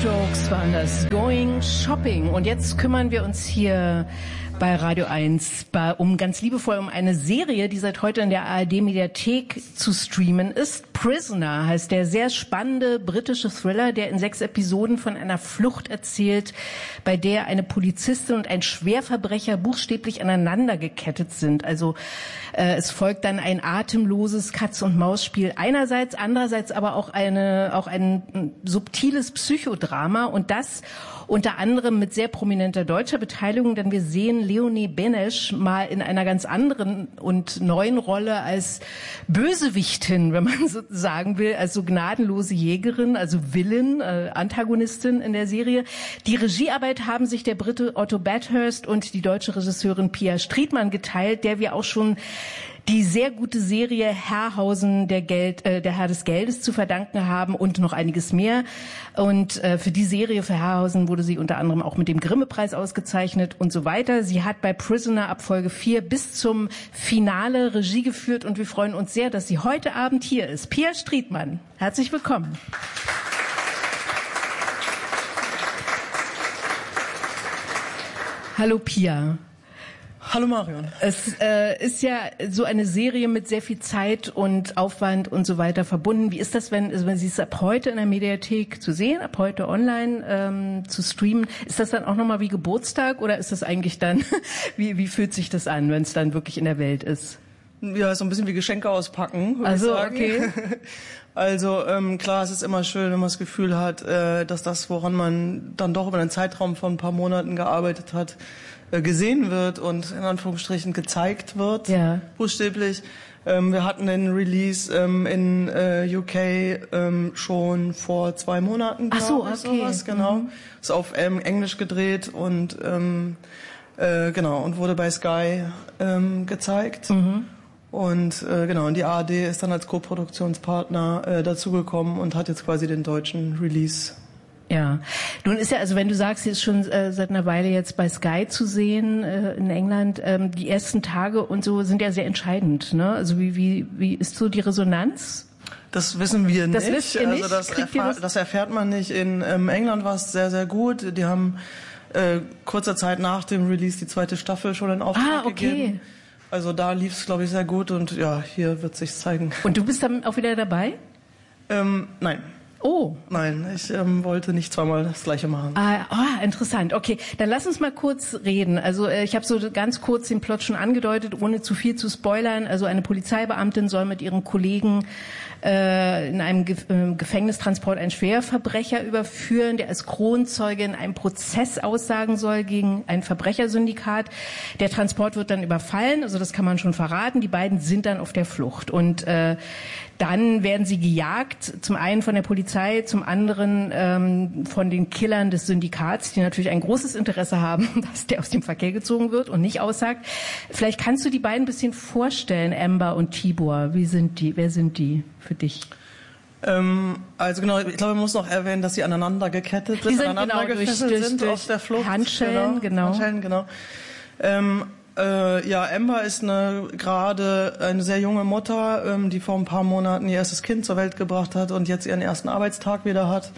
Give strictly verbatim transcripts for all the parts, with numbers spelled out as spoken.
Strokes waren das, Going Shopping. Und jetzt kümmern wir uns hier bei Radio eins bei, um ganz liebevoll um eine Serie, die seit heute in der A R D-Mediathek zu streamen ist. Prisoner heißt der sehr spannende britische Thriller, der in sechs Episoden von einer Flucht erzählt, bei der eine Polizistin und ein Schwerverbrecher buchstäblich aneinander gekettet sind. Also äh, es folgt dann ein atemloses Katz-und-Maus-Spiel einerseits, andererseits aber auch eine auch ein subtiles Psychodrama, und das unter anderem mit sehr prominenter deutscher Beteiligung, denn wir sehen Leonie Benesch mal in einer ganz anderen und neuen Rolle als Bösewichtin, wenn man so sagen will, als so gnadenlose Jägerin, also Villain, äh, Antagonistin in der Serie. Die Regiearbeit haben sich der Brite Otto Bathurst und die deutsche Regisseurin Pia Striedmann geteilt, der wir auch schon die sehr gute Serie Herrhausen, der Geld, äh, der Herr des Geldes zu verdanken haben und noch einiges mehr. Und äh, für die Serie, für Herrhausen, wurde sie unter anderem auch mit dem Grimme-Preis ausgezeichnet und so weiter. Sie hat bei Prisoner ab Folge vier bis zum Finale Regie geführt, und wir freuen uns sehr, dass sie heute Abend hier ist. Pia Striedmann, herzlich willkommen. Hallo Pia. Hallo Marion. Es äh, ist ja so eine Serie mit sehr viel Zeit und Aufwand und so weiter verbunden. Wie ist das, wenn, also wenn Sie es ab heute in der Mediathek zu sehen, ab heute online ähm, zu streamen? Ist das dann auch nochmal wie Geburtstag, oder ist das eigentlich dann, wie, wie fühlt sich das an, wenn es dann wirklich in der Welt ist? Ja, so ein bisschen wie Geschenke auspacken, würde also, ich sagen. Okay. Also ähm, klar, es ist immer schön, wenn man das Gefühl hat, äh, dass das, woran man dann doch über einen Zeitraum von ein paar Monaten gearbeitet hat, äh, gesehen wird und in Anführungsstrichen gezeigt wird, ja. buchstäblich. Ähm, wir hatten den Release ähm, in äh, U K ähm, schon vor zwei Monaten. Ach so, okay. Sowas, genau. Mhm. Ist auf ähm, Englisch gedreht und ähm, äh, genau und wurde bei Sky ähm, gezeigt. Mhm. Und äh, genau, und die A R D ist dann als Co-Produktionspartner äh, dazugekommen und hat jetzt quasi den deutschen Release. Ja, nun ist ja, also wenn du sagst, sie ist schon äh, seit einer Weile jetzt bei Sky zu sehen äh, in England, ähm, die ersten Tage und so sind ja sehr entscheidend, ne? Also wie wie wie ist so die Resonanz? Das wissen wir nicht. Das wisst ihr nicht? Also das, erfahr, das? das erfährt man nicht. In ähm, England war es sehr, sehr gut. Die haben äh, kurzer Zeit nach dem Release die zweite Staffel schon in Auftrag ah, okay. gegeben. Also da lief es, glaube ich, sehr gut, und ja, hier wird sich's zeigen. Und du bist dann auch wieder dabei? Ähm, nein. Oh. Nein, ich ähm, wollte nicht zweimal das Gleiche machen. Ah, oh, interessant. Okay, dann lass uns mal kurz reden. Also äh, ich habe so ganz kurz den Plot schon angedeutet, ohne zu viel zu spoilern. Also eine Polizeibeamtin soll mit ihren Kollegen äh, in einem Ge äh, Gefängnistransport einen Schwerverbrecher überführen, der als Kronzeuge in einem Prozess aussagen soll gegen ein Verbrechersyndikat. Der Transport wird dann überfallen, also das kann man schon verraten. Die beiden sind dann auf der Flucht, und äh, dann werden sie gejagt, zum einen von der Polizei, zum anderen ähm, von den Killern des Syndikats, die natürlich ein großes Interesse haben, dass der aus dem Verkehr gezogen wird und nicht aussagt. Vielleicht kannst du die beiden ein bisschen vorstellen, Amber und Tibor. Wie sind die? Wer sind die für dich? Ähm, also genau, ich glaube, man muss noch erwähnen, dass sie aneinander gekettet sind, die sind aneinander genau, gefesselt durch, sind durch auf der Flucht. Handschellen, genau. Handschellen, genau. Ähm, Äh, ja, Amber ist eine gerade eine sehr junge Mutter, ähm, die vor ein paar Monaten ihr erstes Kind zur Welt gebracht hat und jetzt ihren ersten Arbeitstag wieder hat.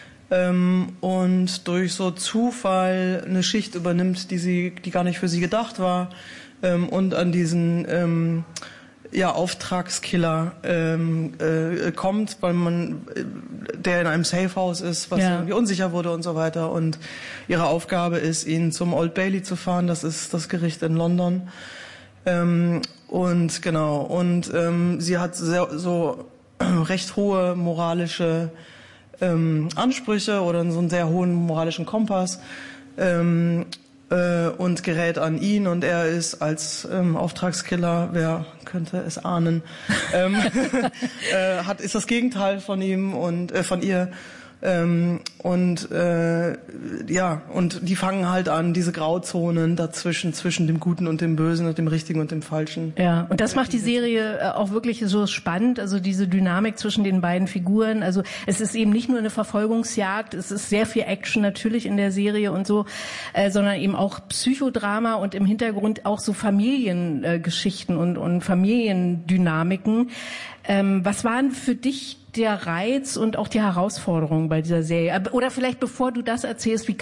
Ähm, und durch so Zufall eine Schicht übernimmt, die sie, die gar nicht für sie gedacht war, ähm, und an diesen ähm, ja, Auftragskiller ähm, äh, kommt, weil man äh, der in einem Safehouse ist, was ja. irgendwie unsicher wurde und so weiter. Und ihre Aufgabe ist, ihn zum Old Bailey zu fahren. Das ist das Gericht in London. Ähm, und genau. Und ähm, sie hat sehr, so recht hohe moralische ähm, Ansprüche oder so einen sehr hohen moralischen Kompass. Ähm, und gerät an ihn, und er ist als ähm, Auftragskiller, wer könnte es ahnen, ähm, äh, hat ist das Gegenteil von ihm und äh, von ihr. Ähm, und äh, ja, und die fangen halt an, diese Grauzonen dazwischen, zwischen dem Guten und dem Bösen und dem Richtigen und dem Falschen. Ja, und das macht die Serie auch wirklich so spannend, also diese Dynamik zwischen den beiden Figuren. Also es ist eben nicht nur eine Verfolgungsjagd, es ist sehr viel Action natürlich in der Serie und so, äh, sondern eben auch Psychodrama und im Hintergrund auch so Familiengeschichten äh, und, und Familiendynamiken. Ähm, was waren für dich der Reiz und auch die Herausforderung bei dieser Serie? Oder vielleicht bevor du das erzählst, wie